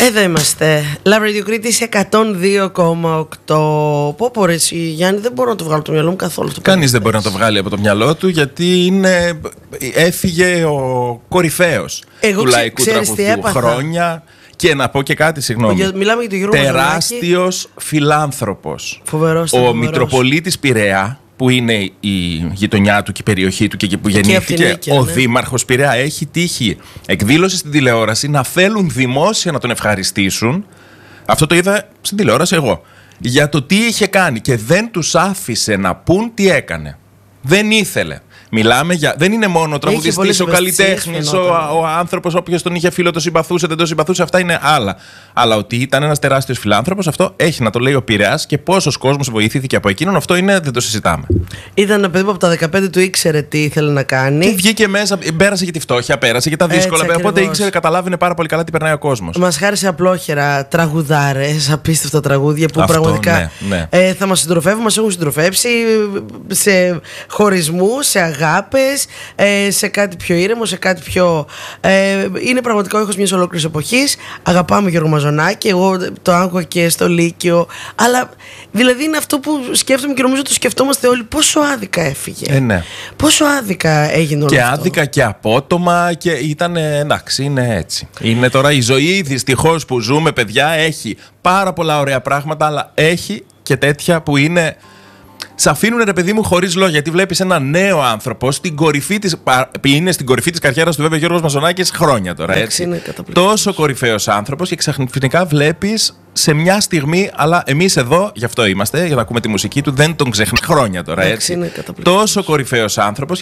Εδώ είμαστε. Love Radio Κρήτης 102,8. Πω ρε εσύ Γιάννη, δεν μπορώ να το βγάλω από το μυαλό μου καθόλου. Κανείς δεν μπορεί να το βγάλει από το μυαλό του, γιατί έφυγε ο κορυφαίος του λαϊκού τραγουδιού χρόνια. Και να πω και κάτι, συγγνώμη. Μιλάμε για τον Γιώργο τεράστιος φιλάνθρωπος. Φοβερός. Ο Μητροπολίτης Πειραιά, που είναι η γειτονιά του και η περιοχή του και εκεί που γεννήθηκε, ο Δήμαρχος Πειραιά, έχει τύχει εκδήλωση στην τηλεόραση να θέλουν δημόσια να τον ευχαριστήσουν. Αυτό το είδα στην τηλεόραση εγώ. Για το τι είχε κάνει, και δεν τους άφησε να πούν τι έκανε. Δεν ήθελε. Μιλάμε για. Δεν είναι μόνο ο τραγουδιστής, ο καλλιτέχνης, ο άνθρωπος, όποιος τον είχε φίλο, το συμπαθούσε, δεν το συμπαθούσε. Αυτά είναι άλλα. Αλλά ότι ήταν ένας τεράστιος φιλάνθρωπος, αυτό έχει να το λέει ο Πειραιάς, και πόσος κόσμος βοηθήθηκε από εκείνον, αυτό είναι, δεν το συζητάμε. Ήταν ένα παιδί που από τα 15 του ήξερε τι ήθελε να κάνει. Και βγήκε μέσα, πέρασε και τη φτώχεια, πέρασε και τα δύσκολα. Οπότε ήξερε, καταλάβαινε πάρα πολύ καλά τι περνάει ο κόσμος. Μας χάρισε απλόχερα τραγουδάρες, απίστευτα τραγούδια που αυτό, πραγματικά θα μας συντροφεύουν, μας έχουν συντροφεύσει σε χωρισμούς, σε αγάπες, σε κάτι πιο ήρεμο, σε κάτι πιο. Είναι πραγματικά ο ήχος μιας ολόκληρης εποχής. Αγαπάμε Γιώργο Μαζονάκη, εγώ το άκουγα και στο Λύκειο. Αλλά δηλαδή είναι αυτό που σκέφτομαι και νομίζω το σκεφτόμαστε όλοι. Πόσο άδικα έφυγε. Ναι. Πόσο άδικα έγινε όλο και αυτό. Και άδικα και απότομα, και ήταν. Εντάξει, είναι έτσι. Είναι τώρα η ζωή, δυστυχώς, που ζούμε, παιδιά. Έχει πάρα πολλά ωραία πράγματα, αλλά έχει και τέτοια που είναι. Σ' αφήνουν, ρε παιδί μου, χωρίς λόγια. Γιατί βλέπεις έναν νέο άνθρωπο στην κορυφή της. Είναι στην κορυφή της καριέρας του, βέβαια, Γιώργος Μαζονάκης χρόνια τώρα. Έτσι. Τόσο κορυφαίος άνθρωπος, και ξαφνικά βλέπεις σε μια στιγμή. Αλλά εμείς εδώ, γι' αυτό είμαστε, για να ακούμε τη μουσική του, δεν τον ξεχνάμε χρόνια τώρα. Έτσι. Τόσο κορυφαίος άνθρωπος.